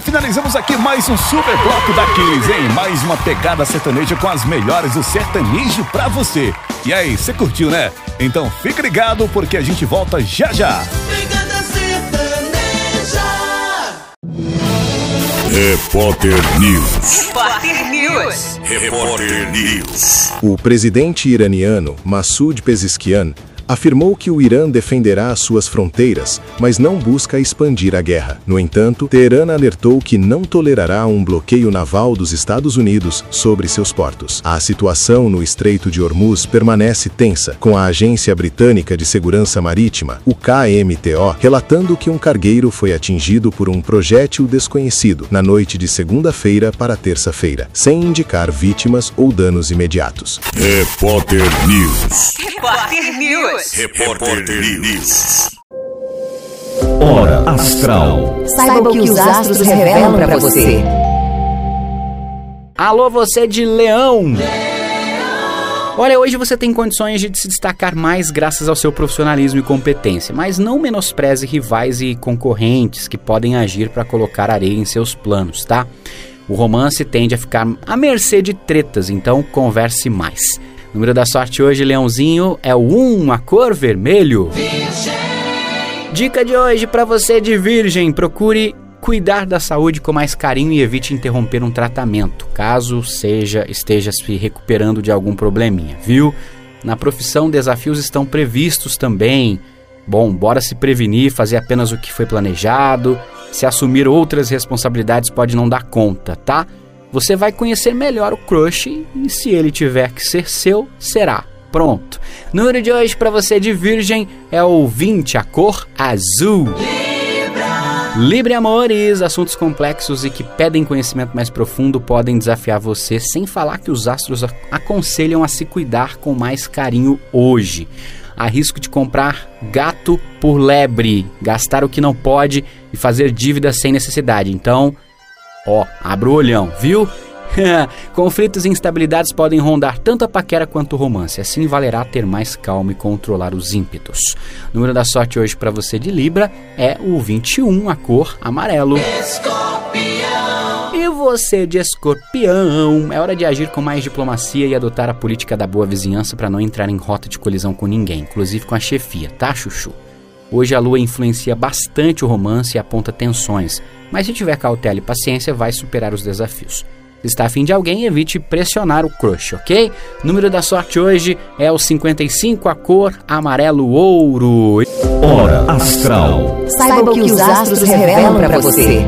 finalizamos aqui mais um super bloco daqueles, hein? Mais uma pegada sertaneja com as melhores do sertanejo pra você. E aí, você curtiu, né? Então fique ligado porque a gente volta já já. Pegada Sertaneja. Repórter News. Repórter News. Repórter News. O presidente iraniano Massoud Pezeshkian afirmou que o Irã defenderá as suas fronteiras, mas não busca expandir a guerra. No entanto, Teherã alertou que não tolerará um bloqueio naval dos Estados Unidos sobre seus portos. A situação no Estreito de Hormuz permanece tensa, com a Agência Britânica de Segurança Marítima, o KMTO, relatando que um cargueiro foi atingido por um projétil desconhecido na noite de segunda-feira para terça-feira, sem indicar vítimas ou danos imediatos. Repórter News. Repórter News. Repórter News. Hora Astral. Saiba o que os astros revelam para você. Alô, você de Leão! Olha, hoje você tem condições de se destacar mais graças ao seu profissionalismo e competência, mas não menospreze rivais e concorrentes que podem agir para colocar areia em seus planos, tá? O romance tende a ficar à mercê de tretas, então converse mais. O número da sorte hoje, Leãozinho, é o 1, a cor vermelho. Virgem. Dica de hoje para você de Virgem: procure cuidar da saúde com mais carinho e evite interromper um tratamento, caso esteja se recuperando de algum probleminha, viu? Na profissão, desafios estão previstos também. Bom, bora se prevenir, fazer apenas o que foi planejado. Se assumir outras responsabilidades pode não dar conta, tá? Você vai conhecer melhor o crush e se ele tiver que ser seu, será. Pronto. Número de hoje para você de Virgem é o 20, a cor azul. Libra, amores, assuntos complexos e que pedem conhecimento mais profundo podem desafiar você, sem falar que os astros aconselham a se cuidar com mais carinho hoje. Há risco de comprar gato por lebre, gastar o que não pode e fazer dívidas sem necessidade. Então, abra o olhão, viu? Conflitos e instabilidades podem rondar tanto a paquera quanto o romance. Assim valerá ter mais calma e controlar os ímpetos. O número da sorte hoje para você de Libra é o 21, a cor amarelo. Escorpião. E você de Escorpião, é hora de agir com mais diplomacia e adotar a política da boa vizinhança para não entrar em rota de colisão com ninguém, inclusive com a chefia, tá, chuchu? Hoje a lua influencia bastante o romance e aponta tensões, mas se tiver cautela e paciência, vai superar os desafios. Se está afim de alguém, evite pressionar o crush, ok? O número da sorte hoje é o 55, a cor amarelo ouro. Hora Astral. Saiba o que os astros revelam para você.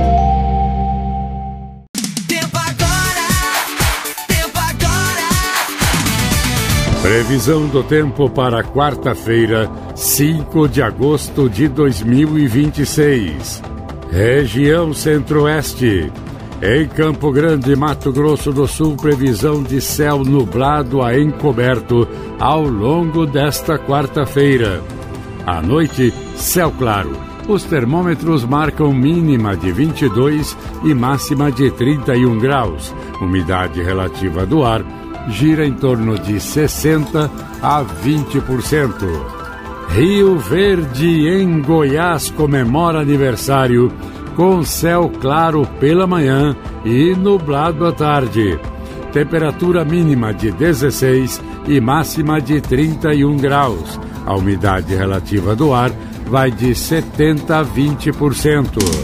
Previsão do tempo para quarta-feira, 5 de agosto de 2026. Região Centro-Oeste. Em Campo Grande, Mato Grosso do Sul, previsão de céu nublado a encoberto ao longo desta quarta-feira. À noite, céu claro. Os termômetros marcam mínima de 22 e máxima de 31 graus. Umidade relativa do ar gira em torno de 60% a 20%. Rio Verde, em Goiás, comemora aniversário com céu claro pela manhã e nublado à tarde. Temperatura mínima de 16 e máxima de 31 graus. A umidade relativa do ar vai de 70% a 20%.